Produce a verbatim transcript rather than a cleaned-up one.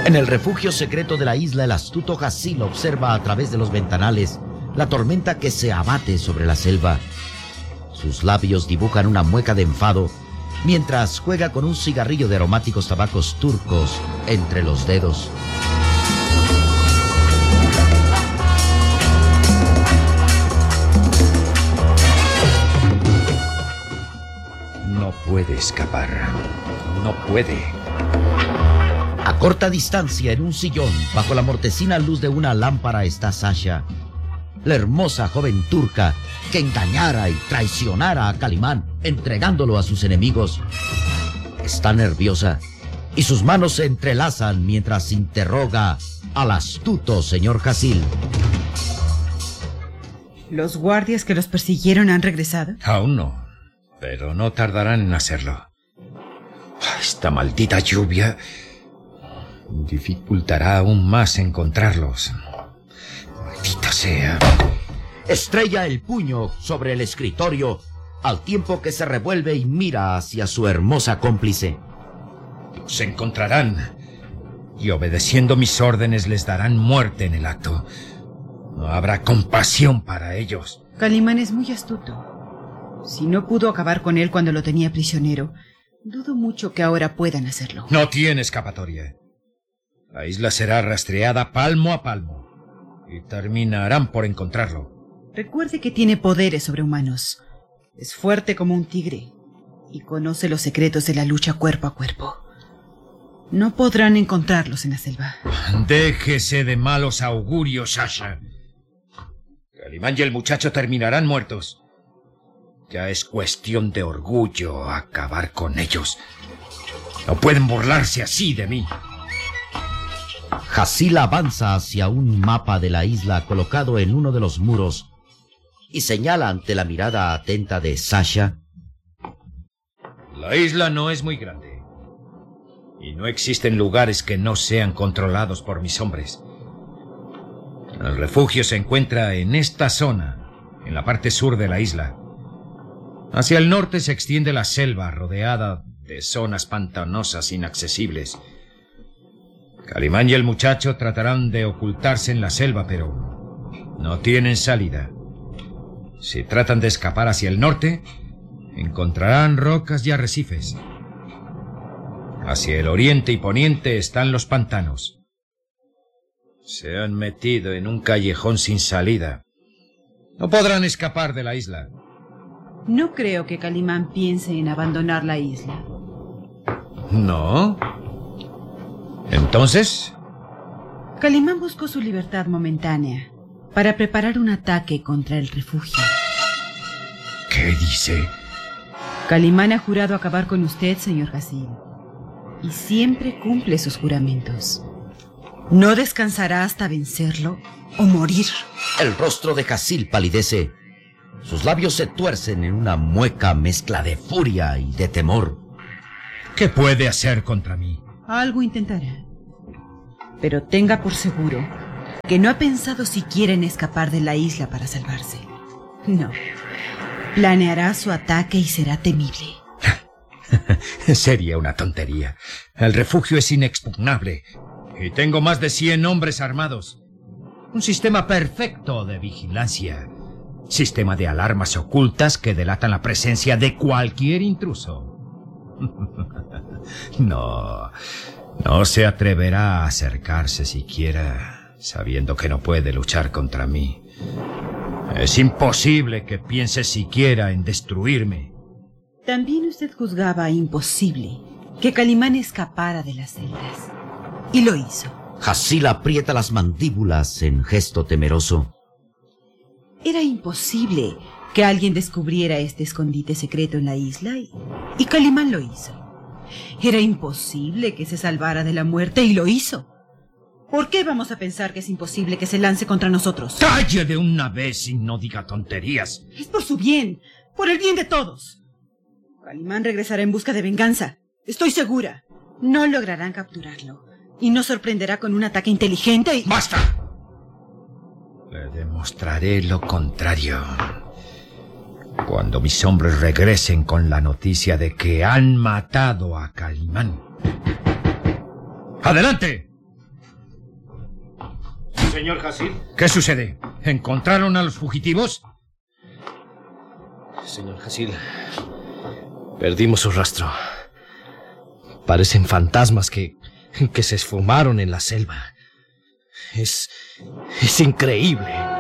En el refugio secreto de la isla, el astuto Jasil observa a través de los ventanales la tormenta que se abate sobre la selva. Sus labios dibujan una mueca de enfado mientras juega con un cigarrillo de aromáticos tabacos turcos entre los dedos. No puede escapar. No puede. A corta distancia, en un sillón, bajo la mortecina luz de una lámpara, está Sasha, la hermosa joven turca que engañara y traicionara a Calimán, entregándolo a sus enemigos. Está nerviosa y sus manos se entrelazan mientras interroga al astuto señor Jasil. ¿Los guardias que los persiguieron han regresado? Aún no, pero no tardarán en hacerlo. Esta maldita lluvia dificultará aún más encontrarlos. Maldita sea. Estrella el puño sobre el escritorio al tiempo que se revuelve y mira hacia su hermosa cómplice. Los encontrarán y obedeciendo mis órdenes les darán muerte en el acto. No habrá compasión para ellos. Calimán es muy astuto. Si no pudo acabar con él cuando lo tenía prisionero, dudo mucho que ahora puedan hacerlo. No tiene escapatoria. La isla será rastreada palmo a palmo y terminarán por encontrarlo. Recuerde que tiene poderes sobrehumanos. Es fuerte como un tigre y conoce los secretos de la lucha cuerpo a cuerpo. No podrán encontrarlos en la selva. Déjese de malos augurios, Sasha. Calimán y el muchacho terminarán muertos. Ya es cuestión de orgullo acabar con ellos. No pueden burlarse así de mí. Jasil avanza hacia un mapa de la isla colocado en uno de los muros y señala ante la mirada atenta de Sasha. La isla no es muy grande y no existen lugares que no sean controlados por mis hombres. El refugio se encuentra en esta zona, en la parte sur de la isla. Hacia el norte se extiende la selva rodeada de zonas pantanosas inaccesibles. Calimán y el muchacho tratarán de ocultarse en la selva, pero no tienen salida. Si tratan de escapar hacia el norte, encontrarán rocas y arrecifes. Hacia el oriente y poniente están los pantanos. Se han metido en un callejón sin salida. No podrán escapar de la isla. No creo que Calimán piense en abandonar la isla. ¿No? ¿Entonces? Calimán buscó su libertad momentánea para preparar un ataque contra el refugio. ¿Qué dice? Calimán ha jurado acabar con usted, señor Jasil, y siempre cumple sus juramentos. No descansará hasta vencerlo o morir. El rostro de Jasil palidece. Sus labios se tuercen en una mueca mezcla de furia y de temor. ¿Qué puede hacer contra mí? Algo intentará. Pero tenga por seguro que no ha pensado siquiera en escapar de la isla para salvarse. No. Planeará su ataque y será temible. Sería una tontería. El refugio es inexpugnable y tengo más de cien hombres armados. Un sistema perfecto de vigilancia. Sistema de alarmas ocultas que delatan la presencia de cualquier intruso. No, no se atreverá a acercarse siquiera sabiendo que no puede luchar contra mí. Es imposible que piense siquiera en destruirme. También usted juzgaba imposible que Calimán escapara de las celdas. Y lo hizo. Jasil aprieta las mandíbulas en gesto temeroso. Era imposible que alguien descubriera este escondite secreto en la isla y, y Calimán lo hizo. Era imposible que se salvara de la muerte y lo hizo. ¿Por qué vamos a pensar que es imposible que se lance contra nosotros? ¡Calle de una vez y no diga tonterías! Es por su bien, por el bien de todos. Calimán regresará en busca de venganza. Estoy segura. No lograrán capturarlo y nos sorprenderá con un ataque inteligente y... ¡Basta! Le demostraré lo contrario. Cuando mis hombres regresen con la noticia de que han matado a Calimán. ¡Adelante! señor Hasid? ¿Qué sucede? ¿Encontraron a los fugitivos? Señor Hasid, perdimos su rastro. Parecen fantasmas que, que se esfumaron en la selva. Es... es increíble.